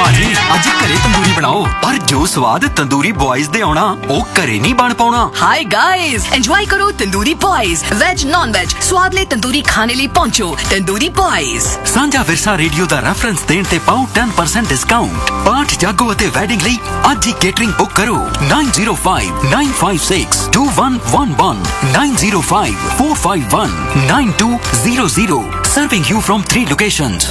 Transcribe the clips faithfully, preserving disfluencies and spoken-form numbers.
ਭਾਜੀ ਅੱਜ ਘਰੇ ਤੰਦੂਰੀ ਬਣਾਓ, ਪਰ ਜੋ ਸਵਾਦ ਤੰਦੂਰੀ ਬॉयਜ਼ ਦੇ ਆਉਣਾ ਉਹ ਘਰੇ ਨਹੀਂ ਬਣ ਪਾਉਣਾ। हाय गाइस, एंजॉय करो tandoori boys. Veg non veg स्वाद ले तंदूरी खाने लिए पहुंचो तंदूरी बॉयज। ਸਾਂਝਾ ਵਿਰਸਾ ਰੇਡੀਓ ਦਾ ਰੈਫਰੈਂਸ ਦੇਣ ਤੇ ਪਾਓ ten percent ਡਿਸਕਾਊਂਟ। ਪਾਠ ਜਾਗੋ ਅਤੇ ਵੈਡਿੰਗ ਲਈ ਅੱਜ ਹੀ ਕੇਟਰਿੰਗ ਬੁੱਕ ਕਰੋ nine zero five nine five six two one one one nine zero five four five one nine two zero zero. Serving you from three locations.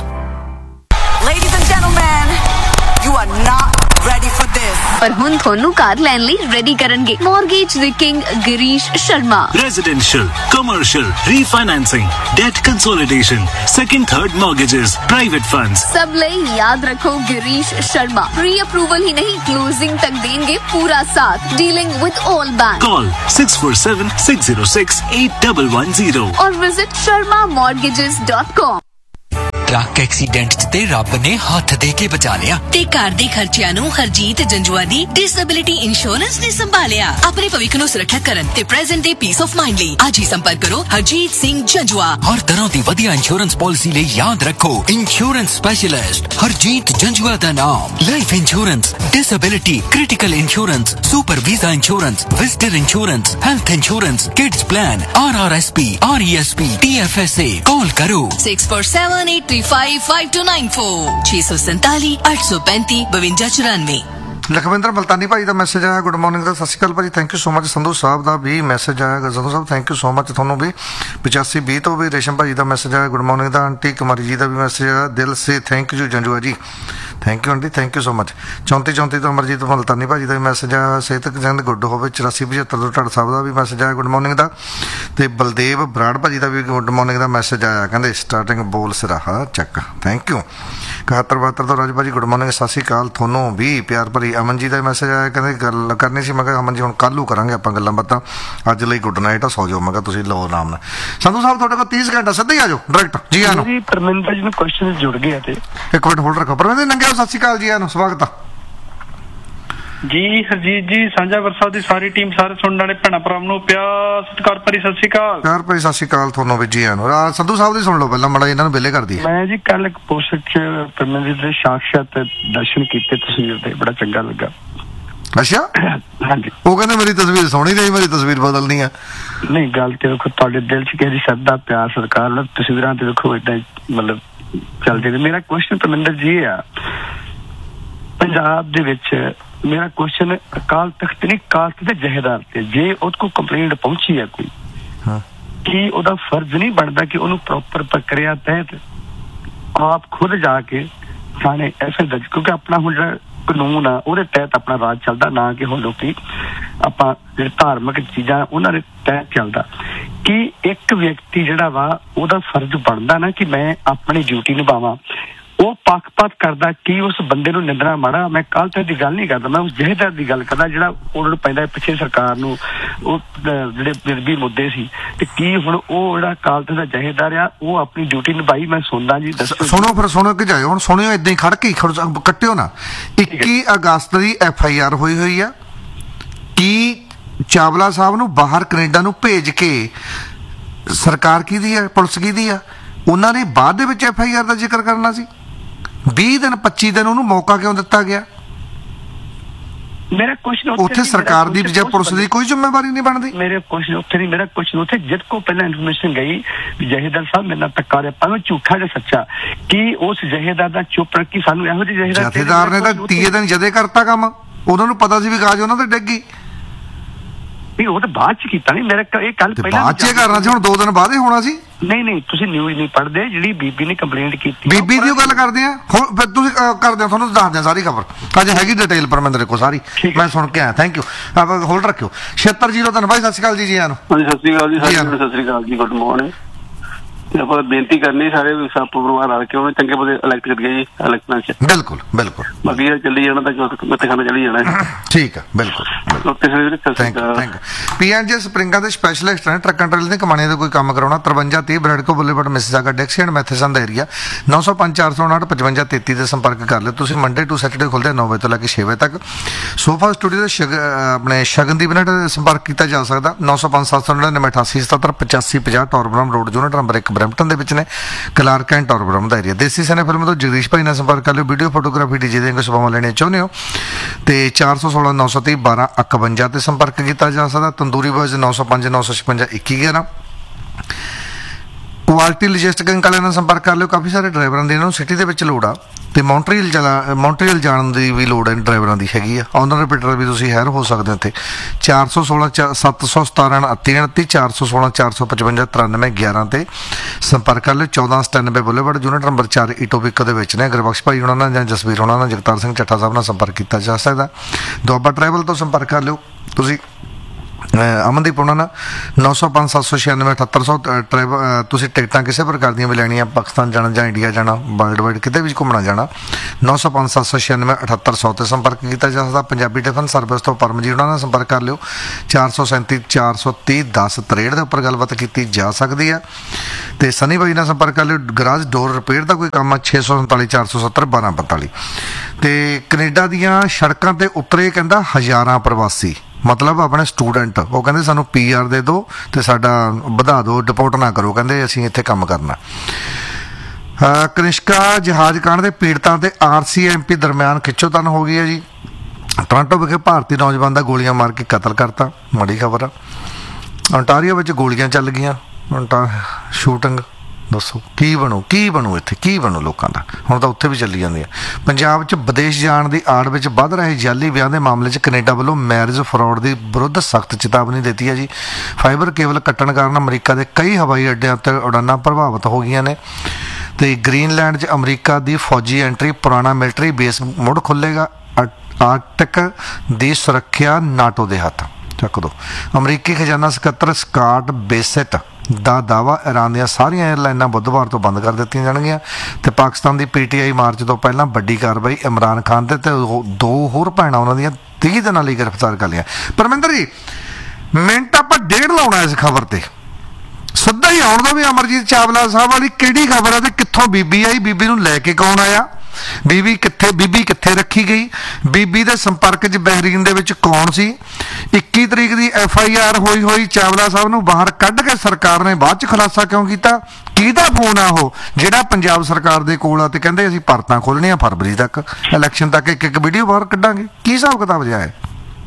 Ladies and gentlemen, you are not ready for this. पर हुन थोनू car लैन लई ready करनगे mortgage the king Girish Sharma. Residential, commercial, refinancing, debt consolidation, second third mortgages, private funds. सब लई याद रखो Girish Sharma pre approval ही नहीं closing तक देंगे पूरा साथ। Dealing with all bank. Call six four seven six zero six eight one one zero और visit Sharma mortgages dot com. Truck accident 'ਚ ਤੇ ਰੱਬ ਨੇ ਹੱਥ ਦੇ ਕੇ ਬਚਾ ਲਿਆ ਤੇ ਘਰ ਦੇ ਖਰਚਿਆਂ ਨੂੰ ਹਰਜੀਤ ਜੰਜੂਆ ਦੀ ਡਿਸੇਬਿਲਿਟੀ ਇੰਸ਼ੋਰੈਂਸ ਨੇ ਸੰਭਾਲਿਆ। ਆਪਣੇ ਭਵਿੱਖ ਨੂੰ ਸੁਰੱਖਿਅਤ ਕਰਨ ਤੇ ਪ੍ਰੈਜ਼ੈਂਟ ਦੇ ਪੀਸ ਆਫ ਮਾਈਂਡ ਲਈ ਅੱਜ ਹੀ ਸੰਪਰਕ ਕਰੋ ਹਰਜੀਤ ਸਿੰਘ ਜੰਜੂਆ। ਹਰ ਤਰ੍ਹਾਂ ਦੀ ਵਧੀਆ ਇੰਸ਼ੋਰੈਂਸ ਪਾਲਿਸੀ ਲਈ ਯਾਦ ਰੱਖੋ ਇੰਸ਼ੋਰੈਂਸ ਸਪੈਸ਼ਲਿਸਟ ਹਰਜੀਤ ਜੰਜੂਆ ਦਾ ਨਾਮ। Life insurance, disability, critical insurance, super visa insurance, visitor insurance, health insurance, kids plan, R R S P, R E S P, T F S A. ਕਾਲ ਕਰੋ six four seven eight three five five two nine four ਛੇ ਸੌ ਸੰਤਾਲੀ ਅੱਠ ਸੌ ਪੈਂਤੀ ਬਵੰਜਾ ਚੁਰਾਨਵੇਂ। ਲਖਵਿੰਦਰ ਮਲਤਾਨੀ ਭਾਈ ਦਾ message ਆਇਆ, ਗੁੱਡ ਮਾਰਨਿੰਗ ਦਾ, ਸਤਿ ਸ਼੍ਰੀ ਅਕਾਲ ਭਾਜੀ, thank you so much. Sandhu Sahib the we message ਆਇਆ, ਸੰਧੂ ਸਾਹਿਬ ਥੈਂਕ ਯੂ ਸੋ ਮਚ ਤੁਹਾਨੂੰ ਵੀ। ਪਚਾਸੀ ਵੀਹ ਤੋਂ ਵੀ ਰੇਸ਼ਮ ਭਾਜੀ ਦਾ ਮੈਸੇਜ ਆਇਆ, ਗੁੱਡ ਮਾਰਨਿੰਗ ਦਾ। ਆਂਟੀ ਕੁਮਾਰੀ ਜੀ ਦਾ ਵੀ ਮੈਸੇਜ ਆਇਆ, ਦਿਲ ਸੇ ਥੈਂਕ ਯੂ ਜੰਜੂਆ ਜੀ, thank you aunty, thank you so much. ਚੌਂਤੀ ਚੌਂਤੀ ਤੋਂ ਅਮਰਜੀਤ ਮਲਤਾਨੀ ਭਾਜੀ ਦਾ ਵੀ ਮੈਸੇਜ ਆਇਆ, ਸਿਹਤ ਜੰਦ ਗੁੱਡ ਹੋਵੇ। ਚੁਰਾਸੀ ਪਝੱਤਰ ਤੋਂ ਢੜ ਸਾਹਿਬ ਦਾ ਵੀ ਮੈਸੇਜ ਆਇਆ, ਗੁੱਡ ਮਾਰਨਿੰਗ ਦਾ। ਤੇ ਬਲਦੇਵ ਬਰਾੜ ਭਾਜੀ ਦਾ ਵੀ ਗੁੱਡ ਮਾਰਨਿੰਗ ਦਾ ਮੈਸੇਜ ਆਇਆ, ਕਹਿੰਦੇ ਸਟਾਰਟਿੰਗ ਬੋਲ ਸਿਰਾਹਾ ਚੱਕ, ਥੈਂਕ ਯੂ। ਇਕਹੱਤਰ ਬਹੱਤਰ ਤੋਂ ਰਾਜ ਭਾਜੀ ਗੁੱਡ ਮਾਰਨਿੰਗ, ਸਤਿ ਸ਼੍ਰੀ ਅਕਾਲ ਤੁਹਾਨੂੰ ਵੀ ਪਿਆਰ ਭਰੀ। ਅਮਨ ਜੀ ਦਾ ਮੈਸੇਜ ਆਇਆ, ਕਹਿੰਦੇ ਗੱਲ ਕਰਨੀ ਸੀ। ਮੈਂ ਕਿਹਾ ਅਮਨ ਜੀ ਹੁਣ ਕੱਲ੍ਹ ਨੂੰ ਕਰਾਂਗੇ ਆਪਾਂ ਗੱਲਾਂ ਬਾਤਾਂ, ਅੱਜ ਲਈ ਗੁੱਡ ਨਾਈਟ ਆ, ਸੌ ਜਾਓ। ਮੈਂ ਕਿਹਾ ਤੁਸੀਂ ਲਓ ਆਰਾਮ ਨਾਲ। ਸੰਧੂ ਸਾਹਿਬ ਤੁਹਾਡੇ ਕੋਲ ਤੀਹ ਸਕਿੰਟ ਆ, ਸਿੱਧੇ ਹੀ ਆ ਜਾਓ ਡਾਇਰੈਕਟ। ਜੀ ਆਨੋ ਜੀ ਪਰਮਿੰਦਰ ਜੀ ਨੂੰ ਕੁਐਸਚਨ ਜੁੜ ਗਿਆ ਤੇ ਇੱਕ ਮਿੰਟ ਹੋਲਡ ਰੱਖੋ। ਪਰਮਿੰਦਰ ਨੰਗਿਆ ਸਤਿ ਸ਼੍ਰੀ ਅਕਾਲ ਜੀ, ਆਨੋ ਸਵਾਗਤ ਆ ਜੀ। ਹਰਜੀਤ ਜੀ, ਸਾਂਝਾ ਵਰਸਾ ਦੀ ਸਾਰੀ ਟੀਮ, ਸਾਰੇ ਸੁਣਨ ਵਾਲੇ ਭੈਣਾਂ ਭਰਾਵਾਂ ਨੂੰ ਪਿਆਰ ਸਤਿਕਾਰ ਭਰੀ ਸਤਿ ਸ਼੍ਰੀ ਅਕਾਲ। ਪਿਆਰ ਭਰੀ ਸਤਿ ਸ਼੍ਰੀ ਅਕਾਲ ਤੁਹਾਨੂੰ ਵੀ ਜੀ ਆਨੋ। ਸੰਧੂ ਸਾਹਿਬ ਦੀ ਸੁਣ ਲਓ ਪਹਿਲਾਂ, ਮਾੜਾ ਇਹਨਾਂ ਨੂੰ ਵਿਹਲੇ ਕਰਦੀ ਹੈ। ਮੈਂ ਜੀ ਕੱਲ ਇੱਕ ਪੋਸਟ 'ਚ ਪਰਮਿੰਦਰ ਦੇ ਸਾਖਸ਼ਾਤ ਦਰਸ਼ਨ ਕੀਤੇ ਤਸਵੀਰ ਦੇ, ਬੜਾ ਚੰਗਾ ਲੱਗਾ। ਅੱਛਾ ਹਾਂਜੀ, ਉਹ ਕਹਿੰਦੇ ਮੇਰੀ ਤਸਵੀਰ ਸੋਹਣੀ ਨਹੀਂ, ਮੇਰੀ ਤਸਵੀਰ ਬਦਲਣੀ ਆ। ਨਹੀਂ ਗੱਲ ਤੇ ਦੇਖੋ, ਤੁਹਾਡੇ ਦਿਲ 'ਚ ਕਿਸੇ ਦੀ ਸ਼ਰਧਾ ਪਿਆਰ ਸਤਿਕਾਰ ਨਾਲ ਤਸਵੀਰਾਂ ਤੇ ਦੇਖੋ ਏਦਾਂ ਮਤਲਬ ਚੱਲਦੇ। ਮੇਰਾ ਕੁਐਸਚਨ ਪਰਮਿੰਦਰ ਜੀ ਆ, ਪੰਜਾਬ ਦੇ ਵਿੱਚ ਮੇਰਾ ਕੁਐਸਚਨ ਅਕਾਲ ਤਖਤ ਨਹੀਂ, ਅਕਾਲ ਤਖਤ ਦੇ ਜਹੇਦਾਰ ਤੇ ਜੇ ਉਹਦੇ ਕੋਲ ਕੰਪਲੇਂਟ ਪਹੁੰਚੀ ਹੈ ਕੋਈ, ਕੀ ਉਹਦਾ ਫਰਜ਼ ਨਹੀਂ ਬਣਦਾ ਕਿ ਉਹਨੂੰ ਪ੍ਰੋਪਰ ਪ੍ਰਕਿਰਿਆ ਤਹਿਤ ਆਪ ਖੁਦ ਜਾ ਕੇ ਥਾਣੇ ਐਫ ਆਈ ਦਰਜ, ਕਿਉਂਕਿ ਆਪਣਾ ਹੁਣ ਜਿਹੜਾ ਕਾਨੂੰਨ ਆ ਉਹਦੇ ਤਹਿਤ ਆਪਣਾ ਰਾਜ ਚੱਲਦਾ, ਨਾ ਕਿ ਹੁਣ ਲੋਕੀ ਆਪਾਂ ਜਿਹੜੇ ਧਾਰਮਿਕ ਚੀਜ਼ਾਂ ਉਹਨਾਂ ਦੇ ਤਹਿਤ ਚੱਲਦਾ। ਕਿ ਇੱਕ ਵਿਅਕਤੀ ਜਿਹੜਾ ਵਾ ਉਹਦਾ ਫਰਜ਼ ਬਣਦਾ ਨਾ ਕਿ ਮੈਂ ਆਪਣੀ ਡਿਊਟੀ ਨਿਭਾਵਾਂ, ਉਹ ਪੱਖਪਾਤ ਕਰਦਾ ਕਿ ਉਸ ਬੰਦੇ ਨੂੰ ਨਿੰਦਣਾ ਮਾੜਾ। ਮੈਂ ਕੱਲ ਤੱਕ ਦੀ ਗੱਲ ਨਹੀਂ ਕਰਦਾ, ਮੈਂ ਉਸ ਜਹੇਦਾਰ ਦੀ ਗੱਲ ਕਰਦਾ ਜਿਹੜਾ ਉਹਨਾਂ ਨੂੰ ਪੈਂਦਾ ਪਿੱਛੇ ਸਰਕਾਰ ਨੂੰ ਉਹ ਜਿਹੜੇ ਬਿਰਬੀ ਮੁੱਦੇ ਸੀ, ਤੇ ਕੀ ਹੁਣ ਉਹ ਜਿਹੜਾ ਅਕਾਲ ਤਖਤ ਦਾ ਜਹੇਦਾਰ ਆ ਉਹ ਆਪਣੀ ਡਿਊਟੀ ਨਿਭਾਈ? ਮੈਂ ਸੁਣਦਾ ਜੀ, ਦੱਸੋ। ਸੁਣੋ ਫਿਰ, ਸੁਣੋ ਕਿ ਜਾਇਓ ਹੁਣ, ਸੁਣਿਓ ਏਦਾਂ ਹੀ ਖੜ ਕੇ ਕੱਟਿਓ ਨਾ। ਇੱਕੀ ਅਗਸਤ ਦੀ ਐਫ ਆਈ ਆਰ ਹੋਈ ਹੋਈ ਆ। ਕੀ ਚਾਵਲਾ ਸਾਹਿਬ ਨੂੰ ਬਾਹਰ ਕੈਨੇਡਾ ਨੂੰ ਭੇਜ ਕੇ ਸਰਕਾਰ ਕਿਹਦੀ ਆ, ਪੁਲਿਸ ਕਿਹਦੀ ਆ? ਉਹਨਾਂ ਨੇ ਬਾਅਦ ਦੇ ਵਿੱਚ ਐਫ ਆਈ ਆਰ ਦਾ ਜ਼ਿਕਰ ਕਰਨਾ ਸੀ। ਵੀਹ ਦਿਨ ਪੱਚੀ ਦਿਨ ਉਹਨੂੰ ਮੌਕਾ ਕਿਉਂ ਦਿੱਤਾ ਗਿਆ? ਮੇਰਾ ਕੁਐਸਚਨ ਉੱਥੇ ਸਰਕਾਰ ਦੀ ਜਾਂ ਪੁਲਿਸ ਦੀ ਕੋਈ ਜ਼ਿੰਮੇਵਾਰੀ ਨਹੀਂ ਬਣਦੀ। ਮੇਰੇ ਕੁਐਸਚਨ ਉੱਥੇ ਨਹੀਂ, ਮੇਰਾ ਕੁਐਸਚਨ ਉੱਥੇ ਜਿੱਦ ਕੋ ਪਹਿਲਾਂ ਇਨਫੋਰਮੇਸ਼ਨ ਗਈ ਜਹੇਦਾਰ ਸਾਹਿਬ ਮੇਰੇ ਨਾਲ ਧੱਕਾ ਰਿਹਾ, ਭਾਵੇਂ ਝੂਠਾ ਜਾਂ ਸੱਚਾ, ਕਿ ਉਸ ਜਹੇਦਾਰ ਦਾ ਚੁੱਪ ਰੱਖੀ ਸਾਨੂੰ ਇਹੋ ਜਿਹੇ ਜਹੇਦਾਰ ਜਥੇਦਾਰ ਨੇ ਤਾਂ ਤੀਏ ਦਿਨ ਜਦੇ ਕਰਤਾ ਕੰਮ, ਉਹਨਾਂ ਨੂੰ ਪਤਾ ਸੀ ਵੀ ਗਾਜ ਉਹਨਾਂ ਤੇ ਡਿੱਗੀ। ਉਹ ਤਾਂ ਬਾਅਦ ਚ ਕੀਤਾ ਨਹੀਂ, ਮੇਰਾ ਇਹ ਕੱਲ ਪਹਿਲਾਂ ਬਾਅਦ ਚ ਕਰਨਾ ਸੀ, ਹੁਣ ਦੋ ਦਿਨ ਬਾਅਦ ਹੀ ਹੋਣਾ ਸੀ। ਨਹੀਂ ਨਹੀਂ, ਤੁਸੀਂ ਨਿਊਜ਼ ਨਹੀਂ ਪੜ੍ਹਦੇ। ਜਿਹੜੀ ਬੀਬੀ ਨੇ ਕੰਪਲੇਂਟ ਕੀਤੀ, ਬੀਬੀ ਦੀ ਗੱਲ ਕਰਦੇ ਆ ਹੁਣ, ਫਿਰ ਤੁਸੀਂ ਕਰਦੇ ਹੋ, ਤੁਹਾਨੂੰ ਦੱਸਦੇ ਆ ਸਾਰੀ ਖਬਰ। ਅੱਜ ਹੈਗੀ ਡਿਟੇਲ ਪਰਮਿੰਦਰ ਕੋਲ ਸਾਰੀ, ਮੈਂ ਸੁਣ ਕੇ ਆਇਆ। ਥੈਂਕ ਯੂ, ਆਪਾਂ ਹੋਲਡ ਰੱਖਿਓ। ਛਿਅੱਤਰ ਜ਼ੀਰੋ ਤਿੰਨ ਭਾਈ ਸਤਿ ਸ਼੍ਰੀ ਅਕਾਲ ਜੀ। ਜੀ ਆਨੋ ਹਾਂਜੀ, ਸਤਿ ਸ਼੍ਰੀ ਅਕਾਲ ਜੀ, ਸਤਿ ਸ਼੍ਰੀ ਅਕਾਲ ਜੀ, ਗੁੱਡ ਮਾਰਨਿੰਗ। ਆਪਾਂ ਬੇਨਤੀ ਕਰਨੀ ਸਾਰੇ ਸਭ ਪਰਿਵਾਰ ਰਲ ਕੇ ਉਹਨੇ ਚੰਗੇ ਬੰਦੇ ਇਲੈਕਟ ਕਰ ਗਏ ਜੀ ਇਲੈਕਸ਼ਨਾਂ ਚ। ਬਿਲਕੁਲ ਬਿਲਕੁਲ, ਬਾਕੀ ਇਹ ਚੱਲੀ ਜਾਣਾ ਤਾਂ ਕਿੱਥੇ ਖਾਣਾ ਚੱਲੀ ਜਾਣਾ। ਠੀਕ ਆ, ਬਿਲਕੁਲ। ਪੀ ਐਨ ਜੇ ਸਪਰਿੰਗਾਂ ਦੇ ਸਪੈਸ਼ਲਿਸਟ ਨੇ, ਟਰੱਕਾਂ ਟਰੇਲ ਦੀਆਂ ਕਮਾਣੀਆਂ ਦਾ ਕੋਈ ਕੰਮ ਕਰਾਉਣਾ। ਤਰਵੰਜਾ ਤੀਹ ਬ੍ਰੈਡਕੋ boulevard Mississauga ਡੈਕਸੀ and Matheson the area. ਨੌ ਸੌ ਪੰਜ ਚਾਰ ਸੌ ਉਨਾਹਠ ਪਚਵੰਜਾ ਤੇਤੀ ਦੇ ਸੰਪਰਕ ਕਰ ਲਿਓ ਤੁਸੀਂ। ਮੰਡੇ ਟੂ ਸੈਟਰਡੇ ਖੁੱਲ੍ਹਦੇ ਆ ਨੌ ਵਜੇ ਤੋਂ ਲੈ ਕੇ ਛੇ ਵਜੇ ਤੱਕ। ਸੋਫਾ ਸਟੂਡੀਓ ਦੇ ਸ਼ਗ ਆਪਣੇ ਸ਼ਗਨਦੀਪ ਨਾਲ ਸੰਪਰਕ ਕੀਤਾ ਜਾ ਸਕਦਾ। ਨੌ ਸੌ ਪੰਜ ਸੱਤ ਸੌ ਨੜਿਨਵੇਂ ਅਠਾਸੀ ਸਤੱਤਰ ਪਚਾਸੀ ਪੰਜਾਹ ਟੌਰਬਰਮ ਰੋਡ, ਯੂਨਿਟ ਨੰਬਰ ਇੱਕ ਬਰੈਂਪਟਨ ਦੇ ਵਿੱਚ ਨੇ, ਕਲਾਰਕ ਕੈਂਟ ਔਰ ਬ੍ਰਹਮ ਦਾ ਏਰੀਆ। ਦੇਸੀ ਸੈਨਾ ਫਿਲਮ ਤੋਂ ਜਗਦੀਸ਼ ਭਾਈ ਨਾਲ ਸੰਪਰਕ ਕਰ ਲਿਓ। ਵੀਡੀਓ ਫੋਟੋਗ੍ਰਾਫੀ ਡੀ ਜੇ ਦੀਆਂ ਕੋਈ ਸੇਵਾਵਾਂ ਲੈਣੀਆਂ ਚਾਹੁੰਦੇ ਹੋ ਤੇ ਚਾਰ ਸੌ ਸੋਲਾਂ ਨੌ ਸੌ ਤੀਹ ਬਾਰਾਂ ਇਕਵੰਜਾ ਤੇ ਸੰਪਰਕ ਕੀਤਾ ਜਾ ਸਕਦਾ। ਤੰਦੂਰੀ ਬੋਇਜ਼ ਨੌ ਸੌ ਪੰਜ ਨੌ ਸੌ ਛਪੰਜਾ ਇੱਕੀ ਗਿਆਰਾਂ। ਕੁਆਲਿਟੀ ਲੌਜਿਸਟਿਕਸ ਵਾਲਿਆਂ ਨਾਲ ਸੰਪਰਕ ਕਰ ਲਿਓ। ਕਾਫੀ ਸਾਰੇ ਡਰਾਈਵਰਾਂ ਦੀ ਇਹਨਾਂ ਨੂੰ ਸਿਟੀ ਦੇ ਵਿੱਚ ਲੋੜ ਆ ਤੇ ਮੌਂਟਰੀਅਲ ਚਲਾ ਮੌਂਟਰੀਅਲ ਜਾਣ ਦੀ ਵੀ ਲੋੜ ਹੈ ਡਰਾਈਵਰਾਂ ਦੀ ਹੈਗੀ ਆ। ਔਨਰ ਰਿਪੀਟਰ ਵੀ ਤੁਸੀਂ ਹਾਇਰ ਹੋ ਸਕਦੇ ਹੋ ਇੱਥੇ। ਚਾਰ ਸੌ ਸੋਲਾਂ ਸੱਤ ਸੌ ਸਤਾਰਾਂ ਉਨੱਤੀ ਉਨੱਤੀ ਚਾਰ ਸੌ ਸੋਲਾਂ ਚਾਰ ਸੌ ਪਚਵੰਜਾ ਤਰਾਨਵੇਂ ਗਿਆਰਾਂ ਤੇ ਸੰਪਰਕ ਕਰ ਲਿਓ। ਚੌਦਾਂ ਸਤਾਨਵੇਂ ਬੁਲੇਵਾਰਡ ਯੂਨਿਟ ਨੰਬਰ ਚਾਰ ਈਟੋਬਿਕ ਦੇ ਵਿੱਚ ਨੇ। ਗੁਰਬਖਸ਼ ਭਾਈ ਉਹਨਾਂ ਨਾਲ ਜਾਂ ਜਸਵੀਰ ਉਹਨਾਂ ਨਾਲ, ਜਗਤਾਰ ਸਿੰਘ ਚੱਠਾ ਸਾਹਿਬ ਨਾਲ ਸੰਪਰਕ ਕੀਤਾ ਜਾ ਸਕਦਾ। ਦੁਆਬਾ ਟਰੈਵਲ ਤੋਂ ਸੰਪਰਕ ਕਰ ਲਿਓ ਤੁਸੀਂ। ਅਮਨਦੀਪ ਉਹਨਾਂ ਨਾਲ ਨੌ ਸੌ ਪੰਜ ਸੱਤ ਸੌ ਛਿਆਨਵੇਂ ਅਠੱਤਰ ਸੌ ਟਰੈਵ ਤੁਸੀਂ ਟਿਕਟਾਂ ਕਿਸੇ ਪ੍ਰਕਾਰ ਦੀਆਂ ਵੀ ਲੈਣੀਆਂ, ਪਾਕਿਸਤਾਨ ਜਾਣਾ ਜਾਂ ਇੰਡੀਆ ਜਾਣਾ, ਵਰਲਡ ਵਾਈਡ ਕਿਤੇ ਵੀ ਘੁੰਮਣਾ ਜਾਣਾ, ਨੌ ਸੌ ਪੰਜ ਸੱਤ ਸੌ ਛਿਆਨਵੇਂ ਅਠੱਤਰ ਸੌ 'ਤੇ ਸੰਪਰਕ ਕੀਤਾ ਜਾ ਸਕਦਾ। ਪੰਜਾਬੀ ਟਿਫਨ ਸਰਵਿਸ ਤੋਂ ਪਰਮਜੀਤ ਉਹਨਾਂ ਨਾਲ ਸੰਪਰਕ ਕਰ ਲਿਓ। ਚਾਰ ਸੌ ਸੈਂਤੀ ਚਾਰ ਸੌ ਤੀਹ ਦਸ ਤਰੇਹਠ ਦੇ ਉੱਪਰ ਗੱਲਬਾਤ ਕੀਤੀ ਜਾ ਸਕਦੀ ਆ। ਅਤੇ ਸਨੀ ਬਾਈ ਨਾਲ ਸੰਪਰਕ ਕਰ ਲਿਓ। ਗਰਾਜ ਡੋਰ ਰਿਪੇਅਰ ਦਾ ਕੋਈ ਕੰਮ ਆ ਛੇ ਸੌ ਸੰਤਾਲੀ ਚਾਰ ਸੌ ਸੱਤਰ ਬਾਰਾਂ ਪੰਤਾਲੀ। ਅਤੇ ਕੈਨੇਡਾ ਦੀਆਂ ਸੜਕਾਂ 'ਤੇ ਉਤਰੇ ਕਹਿੰਦਾ ਹਜ਼ਾਰਾਂ ਪ੍ਰਵਾਸੀ, ਮਤਲਬ ਆਪਣੇ ਸਟੂਡੈਂਟ। ਉਹ ਕਹਿੰਦੇ ਸਾਨੂੰ ਪੀ ਆਰ ਦੇ ਦਿਓ ਅਤੇ ਸਾਡਾ ਵਧਾ ਦਿਓ, ਡਿਪੋਰਟ ਨਾ ਕਰੋ, ਕਹਿੰਦੇ ਅਸੀਂ ਇੱਥੇ ਕੰਮ ਕਰਨਾ। ਕਨਿਸ਼ਕਾ ਜਹਾਜ਼ ਕਾਂਡ ਦੇ ਪੀੜਤਾਂ ਤੇ ਆਰ ਸੀ ਐਮ ਪੀ ਦਰਮਿਆਨ ਖਿੱਚੋਤਾਣ ਹੋ ਗਈ ਹੈ ਜੀ। ਟੋਰਾਂਟੋ ਵਿਖੇ ਭਾਰਤੀ ਨੌਜਵਾਨ ਦਾ ਗੋਲੀਆਂ ਮਾਰ ਕੇ ਕਤਲ ਕਰਤਾ, ਮਾੜੀ ਖਬਰ ਆ। ontario ਵਿੱਚ ਗੋਲੀਆਂ ਚੱਲ ਗਈਆਂ, ਸ਼ੂਟਿੰਗ। ਦੱਸੋ ਕੀ ਬਣੂ ਕੀ ਬਣੂ ਇੱਥੇ ਕੀ ਬਣੂ ਲੋਕਾਂ ਦਾ। ਹੁਣ ਤਾਂ ਉੱਥੇ ਵੀ ਚੱਲੀ ਜਾਂਦੀ ਹੈ। ਪੰਜਾਬ 'ਚ ਵਿਦੇਸ਼ ਜਾਣ ਦੀ ਆੜ ਵਿੱਚ ਵੱਧ ਰਹੇ ਜਾਅਲੀ ਵਿਆਹ ਦੇ ਮਾਮਲੇ 'ਚ ਕੈਨੇਡਾ ਵੱਲੋਂ ਮੈਰਿਜ ਫਰਾਡ ਦੇ ਵਿਰੁੱਧ ਸਖਤ ਚੇਤਾਵਨੀ ਦਿੱਤੀ ਹੈ ਜੀ। ਫਾਈਬਰ ਕੇਬਲ ਕੱਟਣ ਕਾਰਨ ਅਮਰੀਕਾ ਦੇ ਕਈ ਹਵਾਈ ਅੱਡਿਆਂ ਉੱਤੇ ਉਡਾਨਾਂ ਪ੍ਰਭਾਵਿਤ ਹੋ ਗਈਆਂ ਨੇ ਅਤੇ ਗ੍ਰੀਨਲੈਂਡ 'ਚ ਅਮਰੀਕਾ ਦੀ ਫੌਜੀ ਐਂਟਰੀ, ਪੁਰਾਣਾ ਮਿਲਟਰੀ ਬੇਸ ਮੁੜ ਖੁੱਲ੍ਹੇਗਾ। ਆਰਟਿਕ ਦੀ ਸੁਰੱਖਿਆ ਨਾਟੋ ਦੇ ਹੱਥ ਚੱਕ ਦੋ। ਅਮਰੀਕੀ ਖਜ਼ਾਨਾ ਸਕੱਤਰ ਸਕਾਟ ਬੇਸੈਟ ਦਾ ਦਾਅਵਾ ਈਰਾਨ ਦੀਆਂ ਸਾਰੀਆਂ ਏਅਰਲਾਈਨਾਂ ਬੁੱਧਵਾਰ ਤੋਂ ਬੰਦ ਕਰ ਦਿੱਤੀਆਂ ਜਾਣਗੀਆਂ ਅਤੇ ਪਾਕਿਸਤਾਨ ਦੀ ਪੀ ਟੀ ਆਈ ਮਾਰਚ ਤੋਂ ਪਹਿਲਾਂ ਵੱਡੀ ਕਾਰਵਾਈ ਇਮਰਾਨ ਖਾਨ ਦੇ ਅਤੇ ਦੋ ਹੋਰ ਭੈਣਾਂ ਉਹਨਾਂ ਦੀਆਂ ਤੀਹ ਦਿਨਾਂ ਲਈ ਗ੍ਰਿਫਤਾਰ ਕਰ ਲਿਆ। ਪਰਮਿੰਦਰ ਜੀ ਮਿੰਟ ਆਪਾਂ ਡੇਢ ਲਾਉਣਾ ਇਸ ਖਬਰ 'ਤੇ, ਸਿੱਧਾ ਹੀ ਆਉਣ ਦਾ ਵੀ ਅਮਰਜੀਤ ਚਾਵਲਾ ਸਾਹਿਬ ਵਾਲੀ ਕਿਹੜੀ ਖਬਰ ਹੈ ਅਤੇ ਕਿੱਥੋਂ ਬੀਬੀ ਆਈ, ਬੀਬੀ ਨੂੰ ਲੈ ਕੇ ਕੌਣ ਆਇਆ, ਬੀਬੀ ਕਿੱਥੇ ਬੀਬੀ ਕਿੱਥੇ ਰੱਖੀ ਗਈ, ਬੀਬੀ ਦੇ ਸੰਪਰਕ 'ਚ ਬਹਿਰੀਨ ਦੇ ਵਿੱਚ ਕੌਣ ਸੀ। ਇੱਕੀ ਤਰੀਕ ਦੀ ਐਫ ਆਈ ਆਰ ਹੋਈ ਹੋਈ ਚਾਵਲਾ ਸਾਹਿਬ ਨੂੰ ਬਾਹਰ ਕੱਢ ਕੇ ਸਰਕਾਰ ਨੇ ਬਾਅਦ 'ਚ ਖੁਲਾਸਾ ਕਿਉਂ ਕੀਤਾ? ਕਿਹਦਾ ਫੋਨ ਆ ਉਹ ਜਿਹੜਾ ਪੰਜਾਬ ਸਰਕਾਰ ਦੇ ਕੋਲ ਆ ਅਤੇ ਕਹਿੰਦੇ ਅਸੀਂ ਪਰਤਾਂ ਖੋਲ੍ਹਣੀਆਂ ਫਰਵਰੀ ਤੱਕ, ਇਲੈਕਸ਼ਨ ਤੱਕ ਇੱਕ ਇੱਕ ਵੀਡੀਓ ਬਾਹਰ ਕੱਢਾਂਗੇ। ਕੀ ਹਿਸਾਬ ਕਿਤਾਬ ਜਿਹਾ ਹੈ?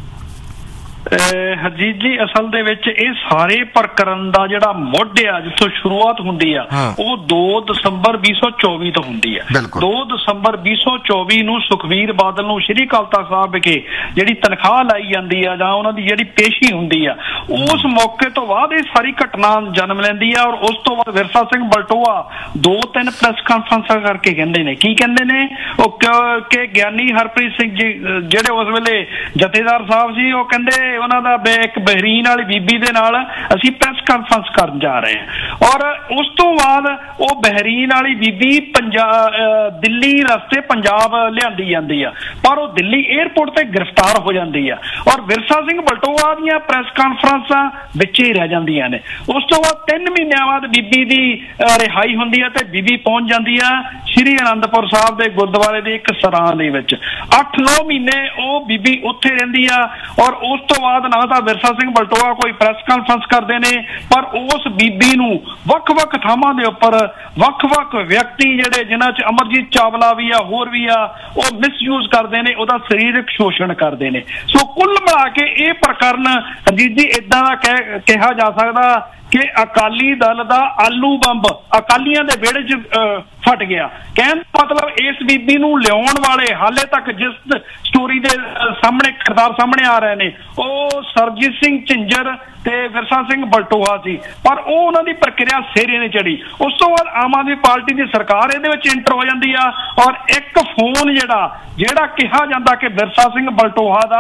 ਹਰਜੀਤ ਜੀ ਅਸਲ ਦੇ ਵਿੱਚ ਇਹ ਸਾਰੇ ਪ੍ਰਕਰਨ ਦਾ ਜਿਹੜਾ ਮੁੱਢ ਆ ਜਿੱਥੋਂ ਸ਼ੁਰੂਆਤ ਹੁੰਦੀ ਆ ਉਹ ਦੋ ਦਸੰਬਰ ਵੀਹ ਸੌ ਚੌਵੀ ਤੋਂ ਹੁੰਦੀ ਆ। ਦੋ ਦਸੰਬਰ ਵੀਹ ਸੌ ਚੌਵੀ ਨੂੰ ਸੁਖਬੀਰ ਬਾਦਲ ਨੂੰ ਸ਼੍ਰੀ ਅਕਾਲ ਤਖ਼ਤ ਸਾਹਿਬ ਵਿਖੇ ਜਿਹੜੀ ਤਨਖਾਹ ਲਾਈ ਜਾਂਦੀ ਆ ਜਾਂ ਉਹਨਾਂ ਦੀ ਜਿਹੜੀ ਪੇਸ਼ੀ ਹੁੰਦੀ ਆ, ਉਸ ਮੌਕੇ ਤੋਂ ਬਾਅਦ ਇਹ ਸਾਰੀ ਘਟਨਾ ਜਨਮ ਲੈਂਦੀ ਆ। ਔਰ ਉਸ ਤੋਂ ਬਾਅਦ ਵਿਰਸਾ ਸਿੰਘ ਬਲਟੋਆ ਦੋ ਤਿੰਨ ਪ੍ਰੈਸ ਕਾਨਫਰੰਸਾਂ ਕਰਕੇ ਕਹਿੰਦੇ ਨੇ, ਕੀ ਕਹਿੰਦੇ ਨੇ ਉਹ ਕਿ ਗਿਆਨੀ ਹਰਪ੍ਰੀਤ ਸਿੰਘ ਜੀ ਜਿਹੜੇ ਉਸ ਵੇਲੇ ਜਥੇਦਾਰ ਸਾਹਿਬ ਸੀ, ਉਹ ਕਹਿੰਦੇ ਉਹਨਾਂ ਦਾ ਇੱਕ ਬਹਿਰੀਨ ਵਾਲੀ ਬੀਬੀ ਦੇ ਨਾਲ ਅਸੀਂ ਪ੍ਰੈਸ ਕਾਨਫਰੰਸ ਕਰਨ ਜਾ ਰਹੇ ਹਾਂ। ਔਰ ਉਸ ਤੋਂ ਬਾਅਦ ਉਹ ਬਹਿਰੀਨ ਵਾਲੀ ਬੀਬੀ ਪੰਜਾਬ ਦਿੱਲੀ ਰਸਤੇ ਪੰਜਾਬ ਲਿਆਂਦੀ ਜਾਂਦੀ ਆ, ਪਰ ਉਹ ਦਿੱਲੀ ਏਅਰਪੋਰਟ ਤੇ ਗ੍ਰਿਫਤਾਰ ਹੋ ਜਾਂਦੀ ਆ। ਔਰ ਵਿਰਸਾ ਸਿੰਘ ਬਲਟੋਆ ਦੀਆਂ ਪ੍ਰੈਸ ਕਾਨਫਰੰਸਾਂ ਵਿੱਚ ਹੀ ਰਹਿ ਜਾਂਦੀਆਂ ਨੇ। ਉਸ ਤੋਂ ਬਾਅਦ ਤਿੰਨ ਮਹੀਨਿਆਂ ਬਾਅਦ ਬੀਬੀ ਦੀ ਰਿਹਾਈ ਹੁੰਦੀ ਆ ਤੇ ਬੀਬੀ ਪਹੁੰਚ ਜਾਂਦੀ ਆ ਸ਼੍ਰੀ ਅਨੰਦਪੁਰ ਸਾਹਿਬ ਦੇ ਗੁਰਦੁਆਰੇ ਦੇ ਇੱਕ ਸਰਾਂ ਦੇ ਵਿੱਚ। ਅੱਠ ਨੌ ਮਹੀਨੇ ਉਹ ਬੀਬੀ ਉੱਥੇ ਰਹਿੰਦੀ ਆ। ਔਰ ਉਸ ਤੋਂ ਬਾਅਦ ਨਾ ਤਾਂ ਵਿਰਸਾ ਸਿੰਘ ਬਲਟੋਆ ਕੋਈ ਪ੍ਰੈਸ ਕਾਨਫਰੰਸ ਕਰਦੇ ਨੇ, ਪਰ ਉਸ ਬੀਬੀ ਨੂੰ ਵੱਖ-ਵੱਖ ਥਾਵਾਂ ਦੇ ਉੱਪਰ ਵੱਖ-ਵੱਖ ਵਿਅਕਤੀ ਜਿਹੜੇ ਜਿਨ੍ਹਾਂ 'ਚ ਅਮਰਜੀਤ ਚਾਵਲਾ ਵੀ ਆ ਹੋਰ ਵੀ ਆ, ਉਹ ਮਿਸਯੂਜ਼ ਕਰਦੇ ਨੇ, ਉਹਦਾ ਸਰੀਰਕ ਸ਼ੋਸ਼ਣ ਕਰਦੇ ਨੇ। ਸੋ ਕੁੱਲ ਮਿਲਾ ਕੇ ਇਹ ਪ੍ਰਕਰਨ ਅਜੀਤ ਜੀ ਏਦਾਂ ਦਾ ਕਹਿ ਕਿਹਾ ਜਾ ਸਕਦਾ ਕਿ ਅਕਾਲੀ ਦਲ ਦਾ ਆਲੂ ਬੰਬ ਅਕਾਲੀਆਂ ਦੇ ਵਿਹੜੇ 'ਚ ਫਟ ਗਿਆ। ਕਹਿਣ ਦਾ ਮਤਲਬ ਇਸ ਬੀਬੀ ਨੂੰ ਲਿਆਉਣ ਵਾਲੇ ਹਾਲੇ ਤੱਕ ਜਿਸ ਸਟੋਰੀ ਦੇ ਸਾਹਮਣੇ ਕਿਰਦਾਰ ਸਾਹਮਣੇ ਆ ਰਹੇ ਨੇ ਉਹ ਸਰਜੀਤ ਸਿੰਘ ਝਿੰਜਰ ਤੇ ਵਿਰਸਾ ਸਿੰਘ ਬਲਟੋਆ ਸੀ, ਪਰ ਉਹ ਉਹਨਾਂ ਦੀ ਪ੍ਰਕਿਰਿਆ ਸਿਰੇ ਨਹੀਂ ਚੜੀ। ਉਸ ਤੋਂ ਬਾਅਦ ਆਮ ਆਦਮੀ ਪਾਰਟੀ ਦੀ ਸਰਕਾਰ ਇਹਦੇ ਵਿੱਚ ਇੰਟਰ ਹੋ ਜਾਂਦੀ ਆ। ਔਰ ਇੱਕ ਫੋਨ ਜਿਹੜਾ ਜਿਹੜਾ ਕਿਹਾ ਜਾਂਦਾ ਕਿ ਵਿਰਸਾ ਸਿੰਘ ਬਲਟੋਆ ਦਾ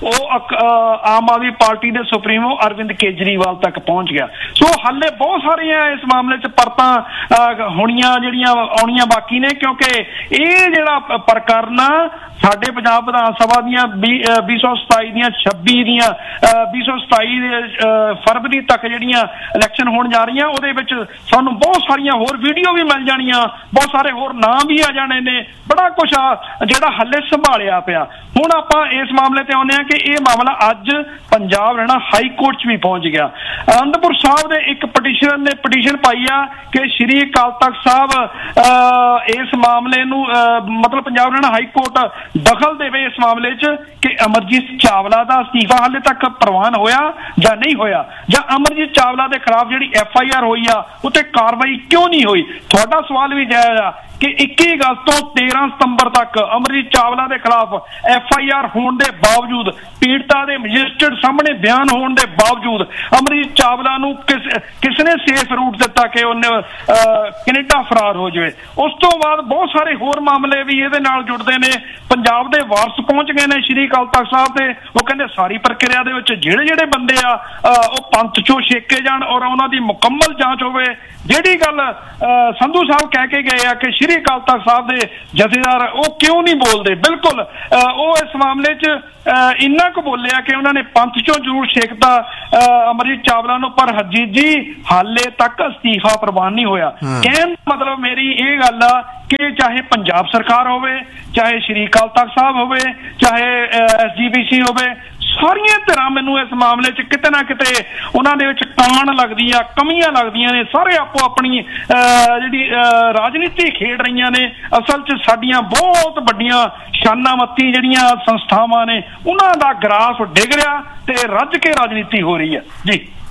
ਉਹ ਆਮ ਆਦਮੀ ਪਾਰਟੀ ਦੇ ਸੁਪਰੀਮੋ ਅਰਵਿੰਦ ਕੇਜਰੀਵਾਲ ਤੱਕ ਪਹੁੰਚ ਗਿਆ। ਸੋ ਹਾਲੇ ਬਹੁਤ ਸਾਰੀਆਂ ਇਸ ਮਾਮਲੇ 'ਚ ਪਰਤਾਂ ਹੋਣੀਆਂ ਜਿਹੜੀਆਂ ਆਉਣੀਆਂ ਬਾਕੀ ਨੇ, ਕਿਉਂਕਿ ਇਹ ਜਿਹੜਾ ਪ੍ਰਕਰਨ ਸਾਡੇ ਪੰਜਾਬ ਵਿਧਾਨ ਸਭਾ ਦੀਆਂ ਵੀਹ ਸੌ ਸਤਾਈ ਦੀਆਂ ਛੱਬੀ ਦੀਆਂ ਵੀਹ ਸੌ ਸਤਾਈ ਫਰਵਰੀ ਤੱਕ ਜਿਹੜੀਆਂ ਇਲੈਕਸ਼ਨ ਹੋਣ ਜਾ ਰਹੀਆਂ, ਉਹਦੇ ਵਿੱਚ ਸਾਨੂੰ ਬਹੁਤ ਸਾਰੀਆਂ ਹੋਰ ਵੀਡੀਓ ਵੀ ਮਿਲ ਜਾਣੀਆਂ, ਬਹੁਤ ਸਾਰੇ ਹੋਰ ਨਾਮ ਵੀ ਆ ਜਾਣੇ ਨੇ, ਬੜਾ ਕੁਛ ਆ ਜਿਹੜਾ ਹੱਲੇ ਸੰਭਾਲਿਆ ਪਿਆ। ਹੁਣ ਆਪਾਂ ਇਸ ਮਾਮਲੇ ਤੇ ਆਉਂਦੇ ਹਾਂ ਕਿ ਇਹ ਮਾਮਲਾ ਅੱਜ ਪੰਜਾਬ ਰਹਿਣਾ ਹਾਈ ਕੋਰਟ 'ਚ ਵੀ ਪਹੁੰਚ ਗਿਆ। ਅਨੰਦਪੁਰ ਸਾਹਿਬ ਦੇ ਇੱਕ ਪਟੀਸ਼ਨ ਨੇ ਪਟੀਸ਼ਨ ਪਾਈ ਆ ਕਿ ਸ਼੍ਰੀ ਅਕਾਲ ਤਖਤ ਸਾਹਿਬ ਇਸ ਮਾਮਲੇ ਨੂੰ ਮਤਲਬ ਪੰਜਾਬ ਰਹਿਣਾ ਹਾਈ ਕੋਰਟ ਦਖਲ ਦੇਵੇ ਇਸ ਮਾਮਲੇ 'ਚ ਕਿ ਅਮਰਜੀਤ ਚਾਵਲਾ ਦਾ ਅਸਤੀਫਾ ਹਾਲੇ ਤੱਕ ਪ੍ਰਵਾਨ ਹੋਇਆ ਜਾਂ ਨਹੀਂ ਹੋਇਆ, ਜਾਂ ਅਮਰਜੀਤ ਚਾਵਲਾ ਦੇ ਖਿਲਾਫ ਜਿਹੜੀ ਐਫ ਆਈ ਆਰ ਹੋਈ ਆ ਉੱਤੇ ਕਾਰਵਾਈ ਕਿਉਂ ਨਹੀਂ ਹੋਈ। ਤੁਹਾਡਾ ਸਵਾਲ ਵੀ ਜਾਇਜ਼ ਆ ਕਿ ਇੱਕੀ ਅਗਸਤ ਤੋਂ ਤੇਰਾਂ ਸਤੰਬਰ ਤੱਕ ਅਮਰਜੀਤ ਚਾਵਲਾ ਦੇ ਖਿਲਾਫ ਐਫ ਆਈ ਆਰ ਹੋਣ ਦੇ ਬਾਵਜੂਦ, ਪੀੜਤਾ ਦੇ ਮੈਜਿਸਟਰੇਟ ਸਾਹਮਣੇ ਬਿਆਨ ਹੋਣ ਦੇ ਬਾਵਜੂਦ ਅਮਰਜੀਤ ਚਾਵਲਾ ਨੂੰ ਕਿਸ ਕਿਸ ਨੇ ਸੇਫ ਰੂਟ ਦਿੱਤਾ ਕਿ ਉਹਨੇ ਕੈਨੇਡਾ ਫਰਾਰ ਹੋ ਜਾਵੇ। ਉਸ ਤੋਂ ਬਾਅਦ ਬਹੁਤ ਸਾਰੇ ਹੋਰ ਮਾਮਲੇ ਵੀ ਇਹਦੇ ਨਾਲ ਜੁੜਦੇ ਨੇ। ਪੰਜਾਬ ਦੇ ਵਾਰਸ ਪਹੁੰਚ ਗਏ ਨੇ ਸ਼੍ਰੀ ਅਕਾਲ ਤਖਤ ਸਾਹਿਬ ਤੇ, ਉਹ ਕਹਿੰਦੇ ਸਾਰੀ ਪ੍ਰਕਿਰਿਆ ਦੇ ਵਿੱਚ ਜਿਹੜੇ ਜਿਹੜੇ ਬੰਦੇ ਆ ਉਹ ਪੰਥ ਚੋਂ ਛੇਕੇ ਜਾਣ ਔਰ ਉਹਨਾਂ ਦੀ ਮੁਕੰਮਲ ਜਾਂਚ ਹੋਵੇ। ਜਿਹੜੀ ਗੱਲ ਸੰਧੂ ਸਾਹਿਬ ਕਹਿ ਕੇ ਗਏ ਆ ਕਿ ਸ਼੍ਰੀ ਅਕਾਲ ਤਖਤ ਸਾਹਿਬ ਦੇ ਜਥੇਦਾਰ ਉਹ ਕਿਉਂ ਨਹੀਂ ਬੋਲਦੇ, ਬਿਲਕੁਲ ਉਹ ਇਸ ਮਾਮਲੇ 'ਚ ਇੰਨਾ ਕੁ ਬੋਲਿਆ ਕਿ ਉਹਨਾਂ ਨੇ ਪੰਥ ਚੋਂ ਜ਼ਰੂਰ ਛੇਕਤਾ ਅਮਰਜੀਤ ਚਾਵਲਾ ਨੂੰ, ਪਰ ਹਰਜੀਤ ਜੀ ਹਾਲੇ ਤੱਕ ਅਸਤੀਫਾ ਪ੍ਰਵਾਨ ਨਹੀਂ ਹੋਇਆ। ਕਹਿਣ ਦਾ ਮਤਲਬ ਮੇਰੀ ਇਹ ਗੱਲ ਆ ਕਿ ਚਾਹੇ ਪੰਜਾਬ ਸਰਕਾਰ ਹੋਵੇ, ਚਾਹੇ ਸ਼੍ਰੀ ਅਕਾਲ ਤਖਤ ਸਾਹਿਬ ਹੋਵੇ, ਚਾਹੇ ਐਸ ਜੀ ਪੀ ਸੀ ਹੋਵੇ, ਸਾਰੀਆਂ ਧਿਰਾਂ ਮੈਨੂੰ ਇਸ ਮਾਮਲੇ 'ਚ ਕਿਤੇ ਨਾ ਕਿਤੇ ਉਹਨਾਂ ਦੇ ਵਿੱਚ ਕਾਣ ਲੱਗਦੀ ਆ, ਕਮੀਆਂ ਲੱਗਦੀਆਂ ਨੇ। ਸਾਰੇ ਆਪੋ ਆਪਣੀ ਜਿਹੜੀ ਰਾਜਨੀਤੀ ਖੇਡ ਰਹੀਆਂ ਨੇ। ਅਸਲ 'ਚ ਸਾਡੀਆਂ ਬਹੁਤ ਵੱਡੀਆਂ ਸ਼ਾਨਾਮਤੀ ਜਿਹੜੀਆਂ ਸੰਸਥਾਵਾਂ ਨੇ ਉਹਨਾਂ ਦਾ ਗ੍ਰਾਫ ਡਿੱਗ ਰਿਹਾ ਤੇ ਰੱਜ ਕੇ ਰਾਜਨੀਤੀ ਹੋ ਰਹੀ ਹੈ ਜੀ।